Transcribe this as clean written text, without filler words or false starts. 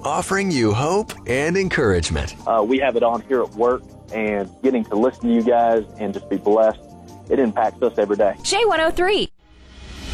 offering you hope and encouragement. We have it on here at work, and getting to listen to you guys and just be blessed, it impacts us every day. J103.